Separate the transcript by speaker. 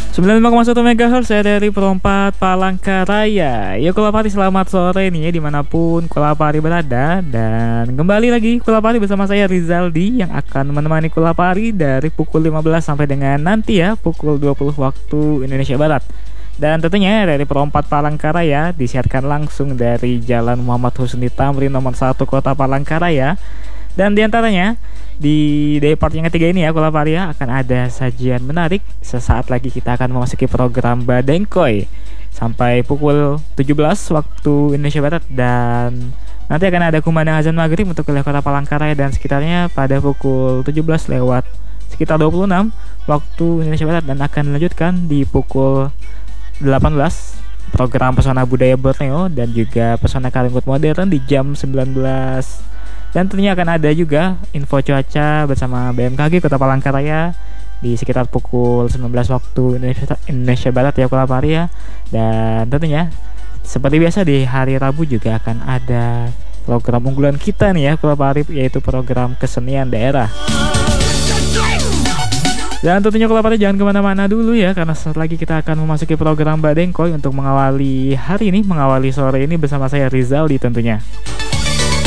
Speaker 1: 95,1 MHz saya dari Perompat Palangkaraya. Yuk Kulapari, selamat sore nih ya dimanapun Kulapari berada. Dan kembali lagi Kulapari bersama saya Rizaldi yang akan menemani Kulapari dari pukul 15 sampai dengan nanti ya pukul 20 waktu Indonesia Barat. Dan tentunya dari Perompat Palangkaraya disiarkan langsung dari Jalan Muhammad Husni Tamrin nomor 1 Kota Palangkaraya. Dan diantaranya di day part yang ketiga ini ya Kulapari ya, akan ada sajian menarik. Sesaat lagi kita akan memasuki program Badengkoy sampai pukul 17 waktu Indonesia Barat. Dan nanti akan ada kumandang azan maghrib untuk wilayah Kota Palangkaraya dan sekitarnya pada pukul 17 lewat sekitar 26 waktu Indonesia Barat. Dan akan dilanjutkan di pukul 18 program Pesona Budaya Borneo dan juga Pesona Kalinggut Modern di jam 19. Dan tentunya akan ada juga info cuaca bersama BMKG Kota Palangkaraya di sekitar pukul 19 waktu Indonesia Barat ya Kulapari ya. Dan tentunya seperti biasa di hari Rabu juga akan ada program unggulan kita nih ya Kulapari, yaitu program kesenian daerah. Dan tentunya Kulapari jangan kemana-mana dulu ya, karena sesaat lagi kita akan memasuki program Badengkoy untuk mengawali hari ini, mengawali sore ini bersama saya Rizaldi tentunya.